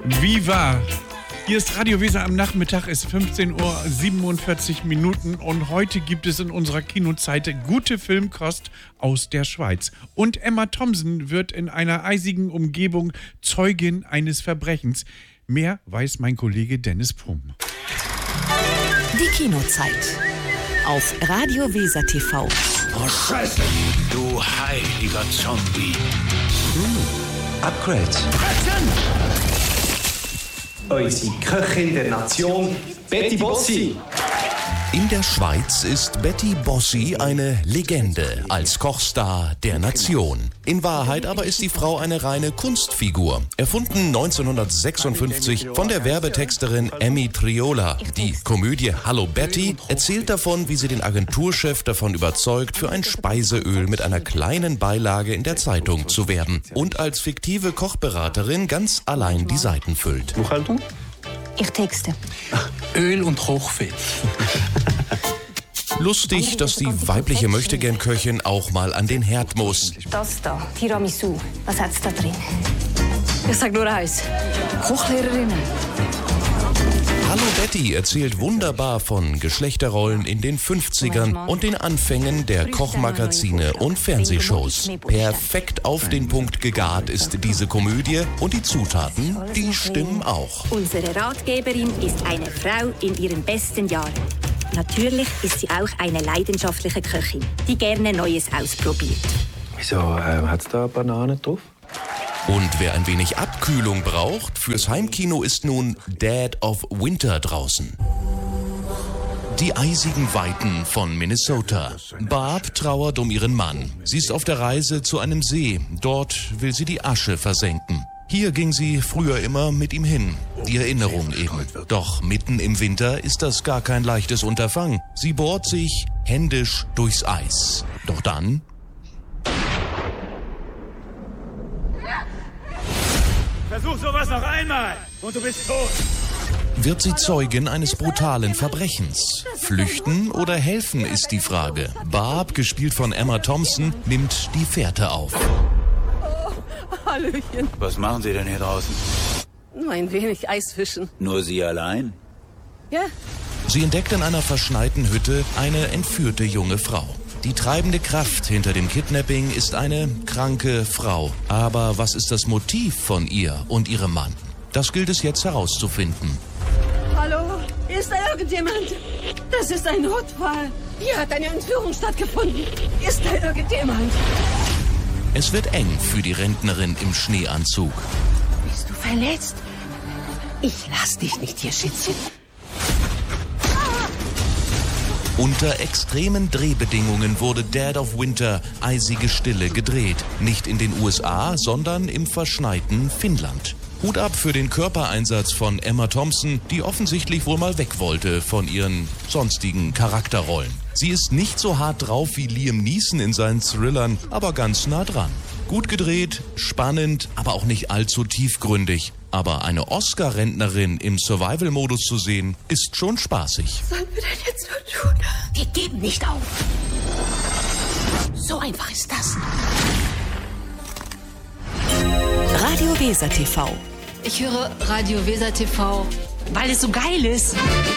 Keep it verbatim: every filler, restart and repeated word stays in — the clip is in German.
Viva! Hier ist Radio Weser am Nachmittag, ist fünfzehn Uhr siebenundvierzig Minuten und heute gibt es in unserer Kinozeit gute Filmkost aus der Schweiz. Und Emma Thompson wird in einer eisigen Umgebung Zeugin eines Verbrechens. Mehr weiß mein Kollege Dennis Pum. Die Kinozeit auf Radio Weser T V. Oh Scheiße! Du heiliger Zombie! Uh, Upgrade. Action! Unsere Köchin der Nation, Betty Bossi. In der Schweiz ist Betty Bossi eine Legende als Kochstar der Nation. In Wahrheit aber ist die Frau eine reine Kunstfigur. Erfunden neunzehnhundertsechsundfünfzig von der Werbetexterin Emmy Triola. Die Komödie Hallo Betty erzählt davon, wie sie den Agenturchef davon überzeugt, für ein Speiseöl mit einer kleinen Beilage in der Zeitung zu werben. Und als fiktive Kochberaterin ganz allein die Seiten füllt. Buchhaltung? Ich texte. Öl und Hochfett. Lustig, dass die weibliche Möchtegern-Köchin auch mal an den Herd muss. Das da, Tiramisu. Was hat's da drin? Ich sag nur eins. Kochlehrerinnen. Hallo Betty erzählt wunderbar von Geschlechterrollen in den fünfzigern und den Anfängen der Kochmagazine und Fernsehshows. Perfekt auf den Punkt gegart ist diese Komödie und die Zutaten, die stimmen auch. Unsere Ratgeberin ist eine Frau in ihren besten Jahren. Natürlich ist sie auch eine leidenschaftliche Köchin, die gerne Neues ausprobiert. Wieso äh, hat's da Bananen drauf? Und wer ein wenig Abkühlung braucht, fürs Heimkino ist nun Dead of Winter draußen. Die eisigen Weiten von Minnesota. Barb trauert um ihren Mann. Sie ist auf der Reise zu einem See. Dort will sie die Asche versenken. Hier ging sie früher immer mit ihm hin. Die Erinnerung eben. Doch mitten im Winter ist das gar kein leichtes Unterfangen. Sie bohrt sich händisch durchs Eis. Doch dann... Versuch sowas noch einmal und du bist tot. Wird sie Zeugin eines brutalen Verbrechens? Flüchten oder helfen ist die Frage. Barb, gespielt von Emma Thompson, nimmt die Fährte auf. Oh, Hallöchen. Was machen Sie denn hier draußen? Nur ein wenig Eisfischen. Nur Sie allein? Ja. Sie entdeckt in einer verschneiten Hütte eine entführte junge Frau. Die treibende Kraft hinter dem Kidnapping ist eine kranke Frau. Aber was ist das Motiv von ihr und ihrem Mann? Das gilt es jetzt herauszufinden. Hallo, ist da irgendjemand? Das ist ein Notfall. Hier hat eine Entführung stattgefunden. Ist da irgendjemand? Es wird eng für die Rentnerin im Schneeanzug. Bist du verletzt? Ich lass dich nicht hier, Schätzchen. Unter extremen Drehbedingungen wurde Dead of Winter eisige Stille gedreht. Nicht in den U S A, sondern im verschneiten Finnland. Hut ab für den Körpereinsatz von Emma Thompson, die offensichtlich wohl mal weg wollte von ihren sonstigen Charakterrollen. Sie ist nicht so hart drauf wie Liam Neeson in seinen Thrillern, aber ganz nah dran. Gut gedreht, spannend, aber auch nicht allzu tiefgründig. Aber eine Oscar-Rentnerin im Survival-Modus zu sehen, ist schon spaßig. Was sollen wir denn jetzt nur tun? Wir geben nicht auf. So einfach ist das. Radio Weser T V. Ich höre Radio Weser T V, weil es so geil ist.